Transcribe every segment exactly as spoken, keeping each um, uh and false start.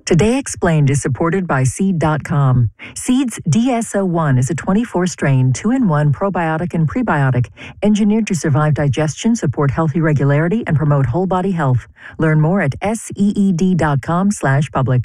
Today Explained is supported by Seed dot com. Seed's D S O one is a twenty-four strain, two in one probiotic and prebiotic, engineered to survive digestion, support healthy regularity, and promote whole body health. Learn more at seed dot com slash public.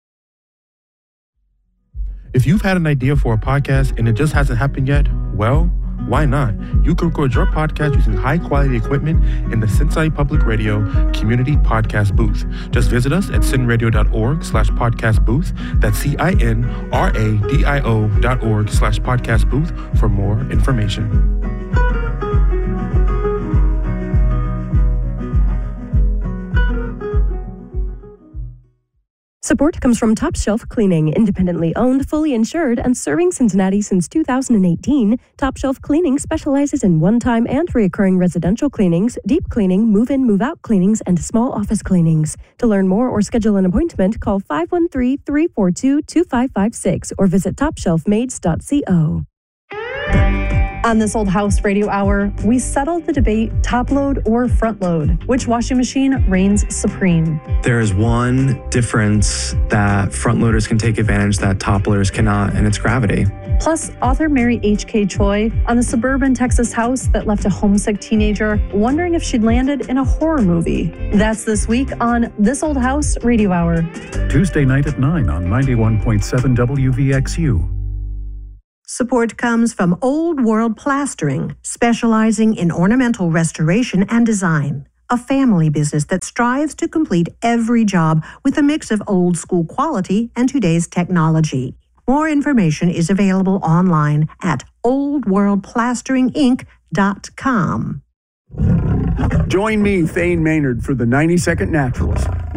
If you've had an idea for a podcast and it just hasn't happened yet, well, why not? You can record your podcast using high-quality equipment in the Cincinnati Public Radio Community Podcast Booth. Just visit us at cinradio.org slash podcast booth. That's C-I-N-R-A-D-I-O dot org slash podcast booth for more information. Support comes from Top Shelf Cleaning, independently owned, fully insured, and serving Cincinnati since two thousand eighteen. Top Shelf Cleaning specializes in one-time and recurring residential cleanings, deep cleaning, move-in, move-out cleanings, and small office cleanings. To learn more or schedule an appointment, call five one three, three four two, two five five six or visit top shelf maids dot co. On This Old House Radio Hour, we settled the debate top load or front load. Which washing machine reigns supreme? There is one difference that front loaders can take advantage that top loaders cannot, and it's gravity. Plus, author Mary H K. Choi on the suburban Texas house that left a homesick teenager wondering if she'd landed in a horror movie. That's this week on This Old House Radio Hour. Tuesday night at nine on ninety-one point seven W V X U. Support comes from Old World Plastering, specializing in ornamental restoration and design. A family business that strives to complete every job with a mix of old school quality and today's technology. More information is available online at old world plastering inc dot com. Join me, Thane Maynard, for the ninety second Naturalist.